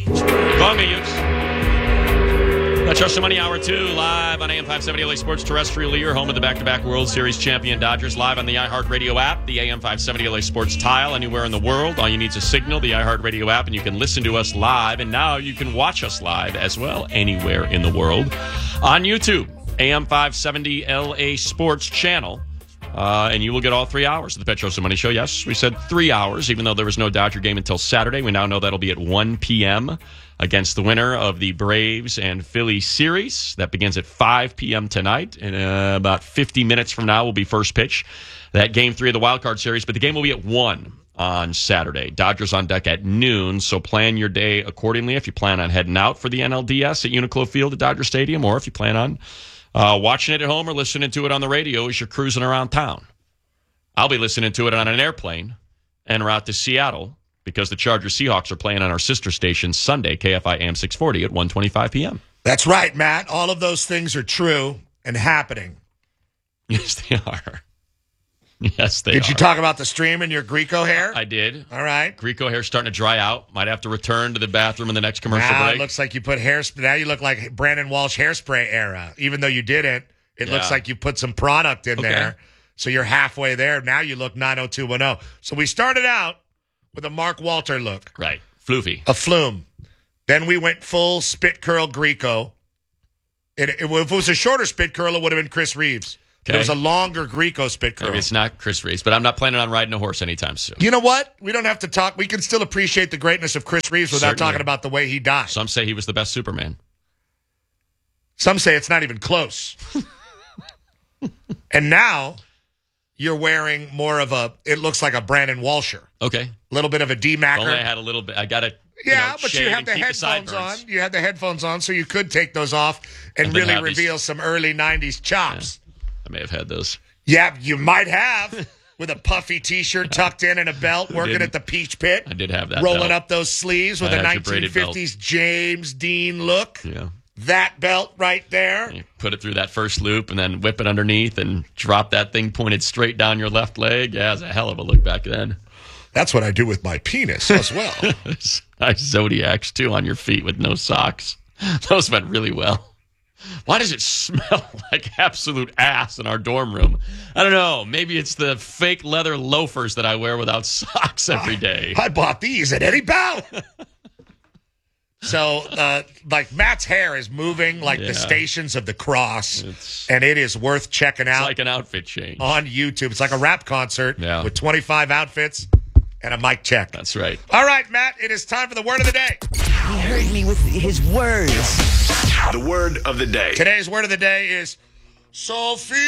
Call me, Utes. Let's Rush the Money Hour 2, live on AM 570 LA Sports Terrestrial Leader, home of the back-to-back World Series champion Dodgers, live on the iHeartRadio app, the AM 570 LA Sports tile, anywhere in the world. All you need is a signal, the iHeartRadio app, and you can listen to us live. And now you can watch us live as well, anywhere in the world, on YouTube, AM 570 LA Sports channel. And you will get all 3 hours of the Petros and Money Show. Yes, we said 3 hours, even though there was no Dodger game until Saturday. We now know that'll be at 1 p.m. against the winner of the Braves and Phillies series. That begins at 5 p.m. tonight. And about 50 minutes from now will be first pitch. That game 3 of the wild card series. But the game will be at 1 on Saturday. Dodgers on deck at noon. So plan your day accordingly if you plan on heading out for the NLDS at Uniqlo Field at Dodger Stadium, or if you plan on watching it at home or listening to it on the radio as you're cruising around town. I'll be listening to it on an airplane en route to Seattle because the Chargers Seahawks are playing on our sister station Sunday, KFI AM 640 at 1:25 p.m. That's right, Matt. All of those things are true and happening. Yes, they are. Yes, they are. Did you talk about the stream in your Greco hair? I did. All right. Greco hair starting to dry out. Might have to return to the bathroom in the next commercial break. It looks like you put hairspray. Now you look like Brandon Walsh hairspray era. Even though you didn't, it looks like you put some product in there. So you're halfway there. Now you look 90210. So we started out with a Mark Walter look. Right. Floofy. A flume. Then we went full spit curl Greco. If it was a shorter spit curl, it would have been Chris Reeves. Okay. It was a longer Greco spit curl. Maybe it's not Chris Reeves, but I'm not planning on riding a horse anytime soon. You know what? We don't have to talk. We can still appreciate the greatness of Chris Reeves without talking about the way he died. Some say he was the best Superman. Some say it's not even close. And now you're wearing more of it looks like a Brandon Walsher. Okay. A little bit of a D-Macker. Only I had a little bit. I got it. But you have the headphones on. You had the headphones on, so you could take those off and really reveal some early 90s chops. Yeah. I may have had those. Yeah, you might have. With a puffy T-shirt tucked in and a belt, working at the Peach Pit. I did have that rolling belt. Up those sleeves with a 1950s James Dean look. Yeah. That belt right there. You put it through that first loop and then whip it underneath and drop that thing pointed straight down your left leg. Yeah, it was a hell of a look back then. That's what I do with my penis as well. Nice Zodiacs, too, on your feet with no socks. Those went really well. Why does it smell like absolute ass in our dorm room? I don't know. Maybe it's the fake leather loafers that I wear without socks every day. I bought these at Eddie Bauer. So, Matt's hair is moving like the Stations of the Cross, and it is worth checking out. It's like an outfit change. On YouTube. It's like a rap concert with 25 outfits and a mic check. That's right. All right, Matt, it is time for the word of the day. He heard me with his words. The word of the day. Today's word of the day is Sophia.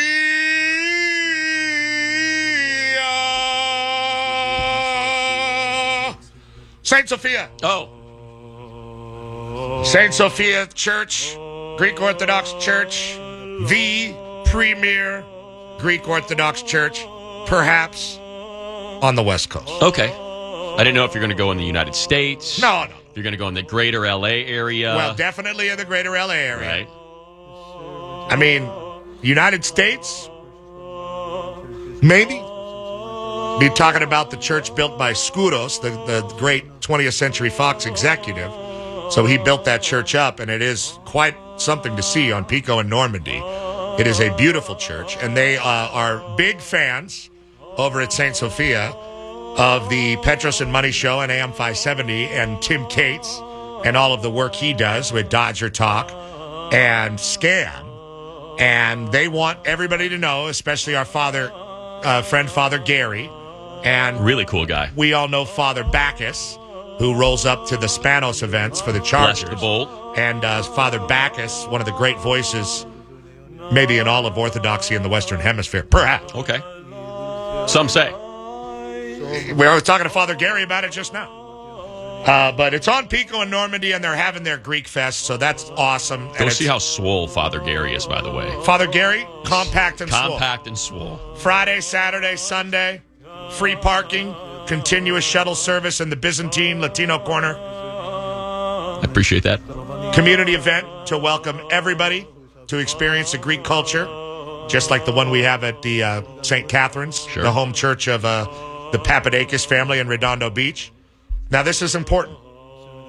Saint Sophia. Oh. Saint Sophia Church, Greek Orthodox Church, the premier Greek Orthodox Church, perhaps on the West Coast. Okay. I didn't know if you're going to go in the United States. No. If you're going to go in the greater L.A. area. Well, definitely in the greater L.A. area. Right. I mean, United States, maybe. Be talking about the church built by Skouros, the great 20th Century Fox executive. So he built that church up, and it is quite something to see on Pico and Normandy. It is a beautiful church, and they are big fans over at St. Sophia of the Petros and Money Show and AM 570 and Tim Cates and all of the work he does with Dodger Talk and Scam. And they want everybody to know, especially our friend Father Gary. And really cool guy. We all know Father Bacchus, who rolls up to the Spanos events for the Chargers. Bless the Bolt. And Father Bacchus, one of the great voices, maybe in all of Orthodoxy in the Western Hemisphere. Perhaps. Okay. Some say. We were talking to Father Gary about it just now. But it's on Pico and Normandy, and they're having their Greek Fest, so that's awesome. Go see how swole Father Gary is, by the way. Father Gary, compact and swole. Compact and swole. Friday, Saturday, Sunday, free parking, continuous shuttle service in the Byzantine Latino Corner. I appreciate that. Community event to welcome everybody to experience the Greek culture, just like the one we have at the St. Catherine's, the home church of the Papadakis family in Redondo Beach. Now, this is important.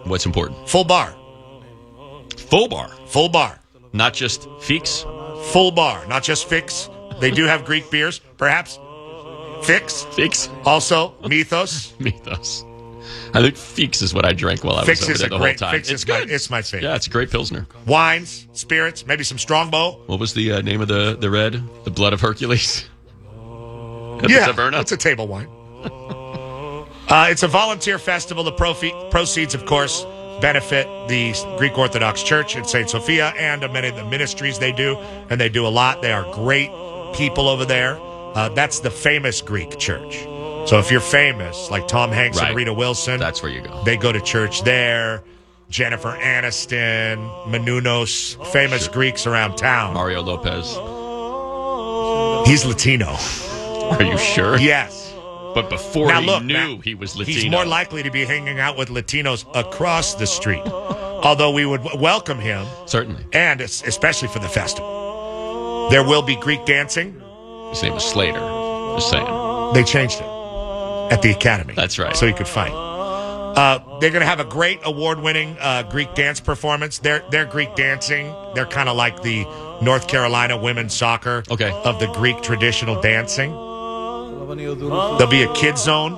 What's important? Full bar. Full bar. Full bar. Not just Feeks. Full bar. Not just Fix. They do have Greek beers, perhaps. Fix. Feeks. Also, Mythos. Mythos. I think Feeks is what I drank while I Fix was over is there a the great. whole time. Fix It's is good. it's my favorite. Yeah, it's a great Pilsner. Wines, spirits, maybe some Strongbow. What was the name of the red? The Blood of Hercules? At the Taverna? It's a table wine. It's a volunteer festival. The proceeds, of course, benefit the Greek Orthodox Church in St. Sophia and many of the ministries they do, and they do a lot. They are great people over there. That's the famous Greek church. So if you're famous, like Tom Hanks Right. and Rita Wilson, That's where you go. they go to church there. Jennifer Aniston, Menounos, famous Greeks around town. Mario Lopez. He's Latino. Are you sure? Yes. But before Now he look, knew Matt, he was Latino. he's more likely to be hanging out with Latinos across the street. Although we would welcome him, Certainly. and especially for the festival. There will be Greek dancing. His name was Slater. Just saying. They changed it at the Academy. That's right. So he could fight. They're going to have a great award-winning Greek dance performance. Their Greek dancing, they're kind of like the North Carolina women's soccer of the Greek traditional dancing. There'll be a kid zone.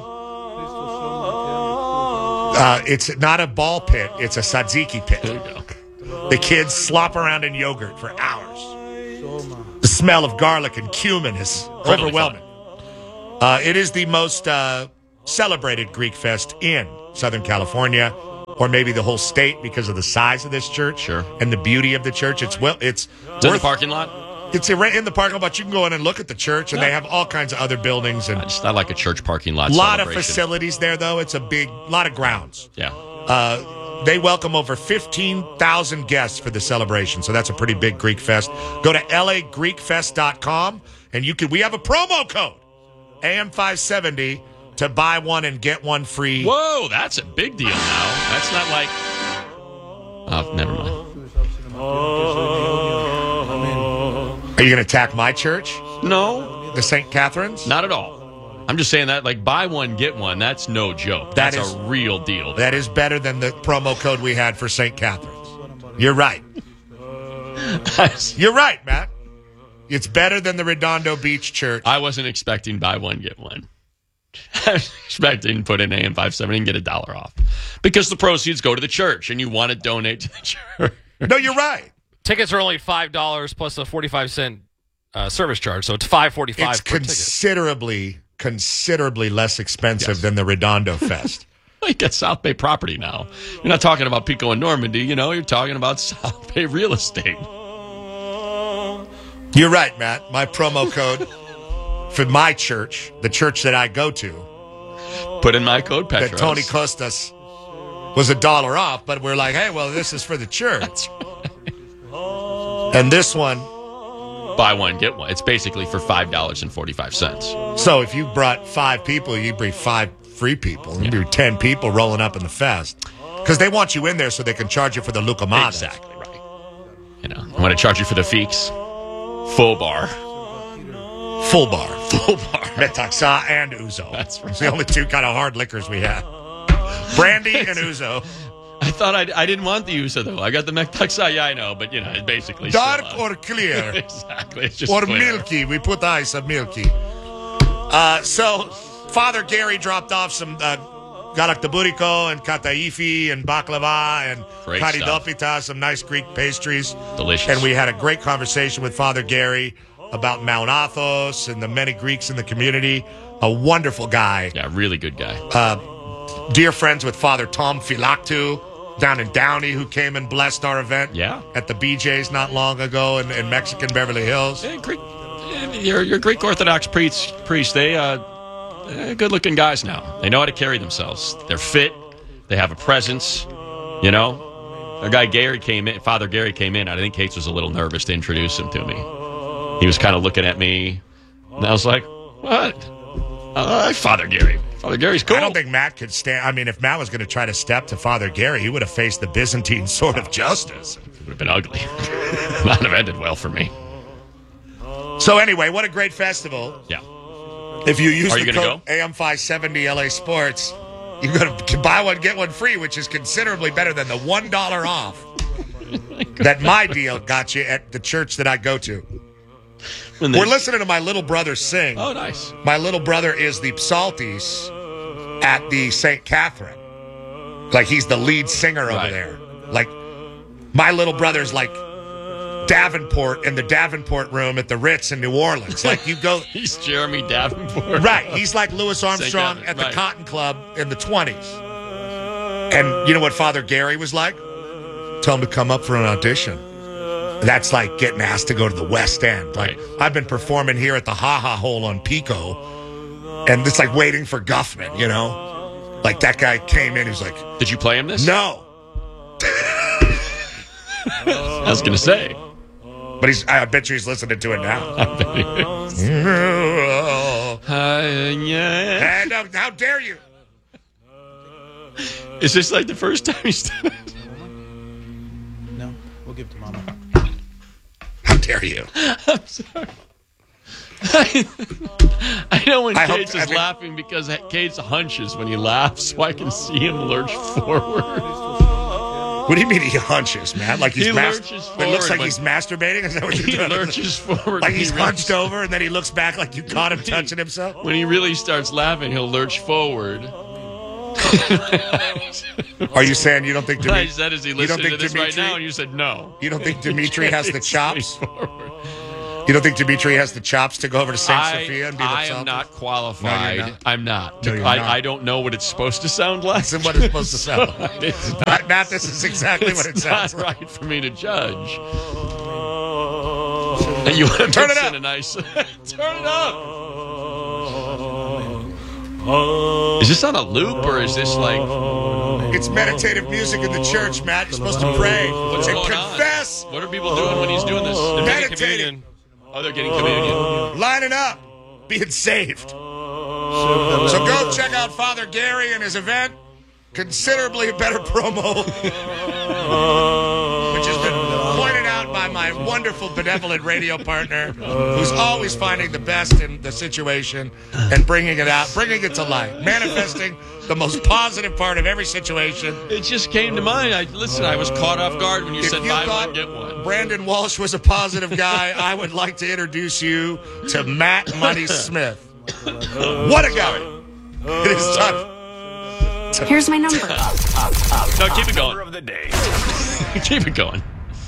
It's not a ball pit. It's a tzatziki pit. There you go. The kids slop around in yogurt for hours. The smell of garlic and cumin is Totally overwhelming. It is the most celebrated Greek fest in Southern California, or maybe the whole state, because of the size of this church Sure. and the beauty of the church. It's It's in the parking lot. It's in the parking lot, but you can go in and look at the church, and they have all kinds of other buildings and I like a church parking lot. a lot of celebration. facilities there. Though it's a lot of grounds. Yeah. They welcome over 15,000 guests for the celebration, so that's a pretty big Greek fest. Go to lagreekfest.com, and we have a promo code, AM570, to buy one and get one free. Whoa, that's a big deal now. That's not like... Oh, never mind. Are you going to attack my church, No, the St. Catherine's? not at all. I'm just saying that, like, buy one, get one, that's no joke. That That's is- a real deal. That is better than the promo code we had for St. Catherine's. You're right. You're right, Matt. It's better than the Redondo Beach Church. I wasn't expecting buy one, get one. I was expecting to put in AM570 and get $1 off. Because the proceeds go to the church, and you want to donate to the church. No, you're right. Tickets are only $5 plus a 45-cent service charge, so it's $5.45 It's per considerably less expensive than the Redondo Fest. You get South Bay property now. You're not talking about Pico and Normandy, you're talking about South Bay real estate. You're right, Matt. My promo code for my church, the church that I go to, Put in my code, Petros. that Tony Costas was $1 off, but we're like, hey, well, this is for the church. That's right. And this one, Buy one, get one. It's basically for $5.45. so if you brought 5 people, you bring 5 free people. You bring 10 people rolling up in the fest. Because they want you in there so they can charge you for the Lucamada. Exactly right. I want to charge you for the Feeks. Full bar. Full bar. Full bar. Metaxa and Ouzo. That's right. It's the only 2 kind of hard liquors we have. Brandy and Ouzo. I thought I didn't want the USA, though. I got the Mektaxa. Yeah, I know, but, it's basically Dark still, or clear? exactly. It's just Or clear. milky. We put ice of milky. So, Father Gary dropped off some galaktaburico and kataifi and baklava and Great karidopita, some nice Greek pastries. Delicious. And we had a great conversation with Father Gary about Mount Athos and the many Greeks in the community. A wonderful guy. Yeah, really good guy. Dear friends with Father Tom Philaktu down in Downey, who came and blessed our event at the BJ's not long ago in Mexican Beverly Hills. Yeah, your Greek Orthodox priests, they're good-looking guys now. They know how to carry themselves. They're fit. They have a presence. Our guy Father Gary came in. I think Kate was a little nervous to introduce him to me. He was kind of looking at me, and I was like, what? Father Gary. Father Gary's cool. I don't think Matt could stand. I mean, if Matt was going to try to step to Father Gary, he would have faced the Byzantine sword of justice. It would have been ugly. Not have ended well for me. So anyway, what a great festival. Yeah. If you use Are the you gonna code AM570 LA Sports, You got to buy one, get one free, which is considerably better than the $1 off that my deal got you at the church that I go to. We're listening to my little brother sing. Oh, nice. My little brother is the psaltis at the St. Catherine. Like, he's the lead singer over there. Like, my little brother's like Davenport in the Davenport room at the Ritz in New Orleans. Like, you go... He's Jeremy Davenport. Right. He's like Louis Armstrong at the Cotton Club in the 20s. And you know what Father Gary was like? Tell him to come up for an audition. That's like getting asked to go to the West End. Like, I've been performing here at the Ha Ha Hole on Pico, and it's like waiting for Guffman, you know? Like, that guy came in, he was like... Did you play him this? No. I was going to say. But I bet you he's listening to it now. I bet he is. And how dare you? Is this like the first time he's done it? No, we'll give it to Mama. How dare you? I'm sorry. I know when Cates is laughing because Cates hunches when he laughs, so I can see him lurch forward. What do you mean he hunches, man? Like he lurches forward. It looks like he's masturbating? Is that what you're doing? He lurches forward. Like he's hunched over and then he looks back like you caught him touching himself? When he really starts laughing, he'll lurch forward. Are you saying you don't think What I said is he listening to this right now, and you said no. You don't think Dimitri has the chops? You don't think Dimitri has the chops to go over to St. Sophia and be the I am not qualified. No, you're not. I'm not. No, you're I don't know what it's supposed to sound like. That's what it's supposed to sound like. It's Matt, this is exactly what it sounds like. It's not right for me to judge. And you want to turn it up. In a nice, turn it up. Is this on a loop or is this like... It's meditative music in the church, Matt. You're supposed to pray What's and going confess. on? What are people doing when he's doing this? Meditating. Oh, they're getting communion. Lining up. Being saved. So go check out Father Gary and his event. Considerably better promo. Which has been pointed out by my wonderful benevolent radio partner who's always finding the best in the situation and bringing it out, bringing it to light, manifesting the most positive part of every situation. It just came to mind. I was caught off guard when you said buy one, get one. Brandon Walsh was a positive guy. I would like to introduce you to Matt Money Smith. What a guy. It is time. Here's my number. No, keep it going. Number of the day. Keep it going.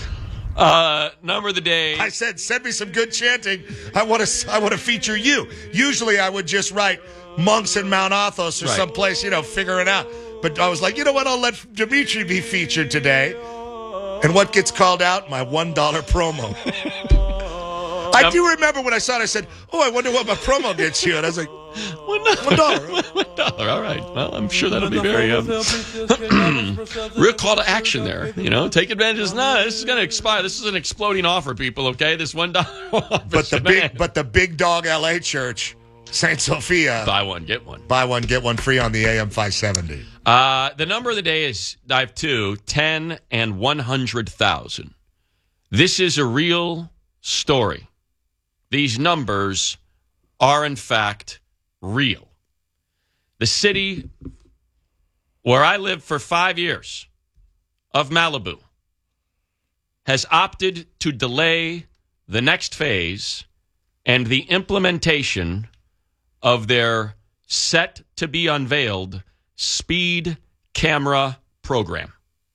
Number of the day. I said, send me some good chanting. I want to feature you. Usually I would just write monks in Mount Athos or someplace, figure it out. But I was like, you know what? I'll let Dimitri be featured today. And what gets called out? My $1 promo. I do remember when I saw it, I said, oh, I wonder what my promo gets you. And I was like, $1. $1. All right. Well, I'm sure that'll be very real call to action there. Take advantage of this. No, this is going to expire. This is an exploding offer, people, okay? This $1 offer. But the big dog LA church, St. Sophia. Buy one, get one. Buy one, get one free on the AM 570. The number of the day is, I have two, 10 and 100,000. This is a real story. These numbers are, in fact, real. The city where I lived for 5 years, of Malibu, has opted to delay the next phase and the implementation of their set-to-be-unveiled speed camera program.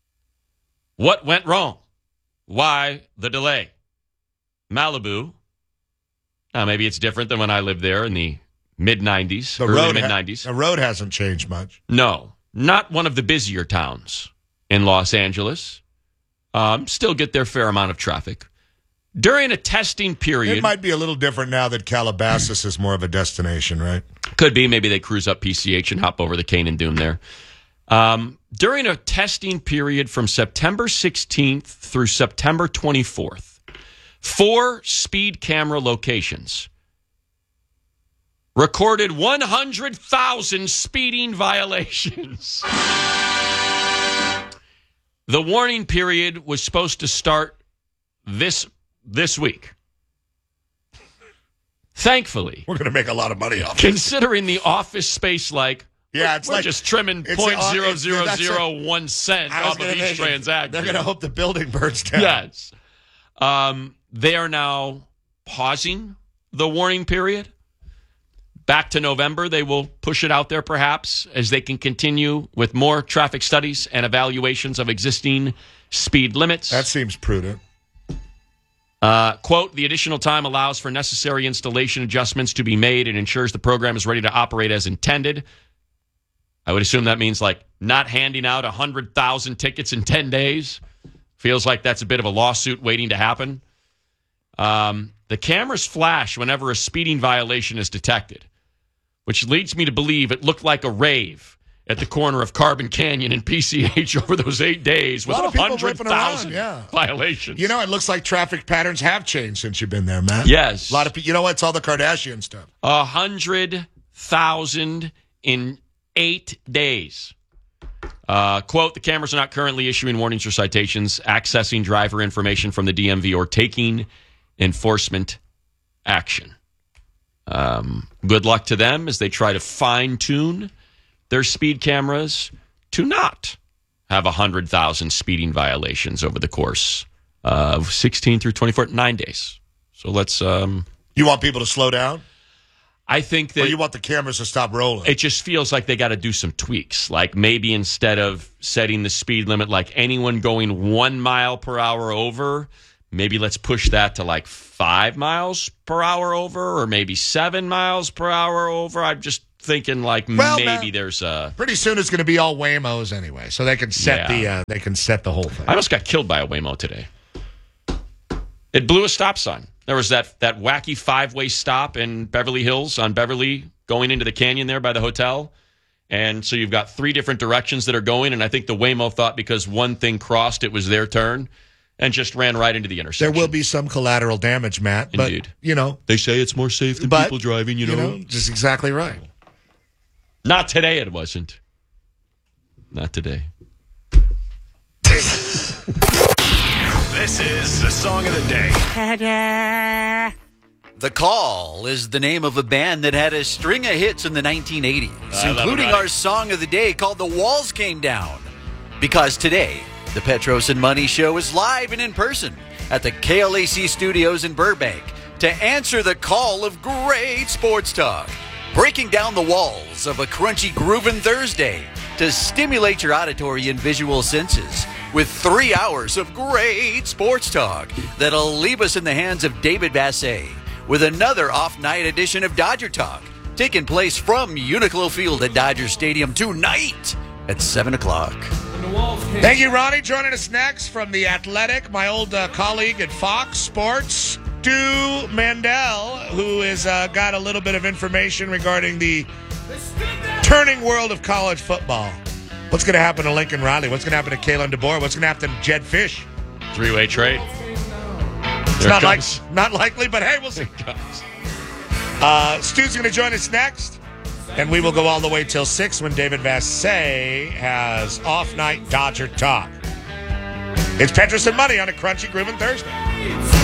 What went wrong? Why the delay? Malibu. Now, maybe it's different than when I lived there in the mid-'90s, early mid-'90s. The road hasn't changed much. No, not one of the busier towns in Los Angeles. Still get their fair amount of traffic. During a testing period... It might be a little different now that Calabasas is more of a destination, right? Could be. Maybe they cruise up PCH and hop over the Cane and Doom there. During a testing period from September 16th through September 24th, 4 speed camera locations recorded 100,000 speeding violations. The warning period was supposed to start this week. Thankfully, we're going to make a lot of money off considering the office space like Yeah, it's We're like just trimming it's- 0.0001 cent I was off of gonna each think transaction. They're going to hope the building burns down. Yes. They are now pausing the warning period. Back to November, they will push it out there perhaps as they can continue with more traffic studies and evaluations of existing speed limits. That seems prudent. Quote, the additional time allows for necessary installation adjustments to be made and ensures the program is ready to operate as intended. I would assume that means like not handing out 100,000 tickets in 10 days. Feels like that's a bit of a lawsuit waiting to happen. The cameras flash whenever a speeding violation is detected, which leads me to believe it looked like a rave at the corner of Carbon Canyon and PCH over those 8 days with A lot of people ripping around, 100,000 yeah. violations. You know, it looks like traffic patterns have changed since you've been there, Matt. Yes. A lot of people. You know what? It's all the Kardashian stuff. 100,000 in 8 days. Quote, the cameras are not currently issuing warnings or citations, accessing driver information from the DMV, or taking enforcement action. Good luck to them as they try to fine-tune their speed cameras to not have 100,000 speeding violations over the course of 16 through 24, 9 days. So let's... You want people to slow down? I think that... Or you want the cameras to stop rolling? It just feels like they got to do some tweaks. Like maybe instead of setting the speed limit like anyone going 1 mile per hour over, maybe let's push that to like 5 miles per hour over, or maybe 7 miles per hour over. I'm just thinking like maybe there's a... Pretty soon it's going to be all Waymos anyway, so they can set the whole thing. I almost got killed by a Waymo today. It blew a stop sign. There was that wacky 5-way stop in Beverly Hills on Beverly going into the canyon there by the hotel. And so you've got 3 different directions that are going, and I think the Waymo thought because one thing crossed, it was their turn, and just ran right into the intersection. There will be some collateral damage, Matt. But, Indeed. you know. They say it's more safe than people driving, you know. Just exactly right. Not today it wasn't. Not today. This is the song of the day. The Call is the name of a band that had a string of hits in the 1980s, including our song of the day called The Walls Came Down. Because today, the Petros and Money Show is live and in person at the KLAC studios in Burbank to answer the call of great sports talk, breaking down the walls of a crunchy groovin' Thursday to stimulate your auditory and visual senses with 3 hours of great sports talk that'll leave us in the hands of David Bassett with another off-night edition of Dodger Talk taking place from Uniqlo Field at Dodger Stadium tonight at 7 o'clock. Thank you, Ronnie. Joining us next from The Athletic, my old colleague at Fox Sports, Stu Mandel, who has got a little bit of information regarding the turning world of college football. What's going to happen to Lincoln Riley? What's going to happen to Kalen DeBoer? What's going to happen to Jed Fish? 3-way trade. It's not likely, but hey, we'll see. Stu's going to join us next, and we will go all the way till 6 when David Vassay has off-night Dodger Talk. It's Petros and Money on a crunchy groovin' Thursday.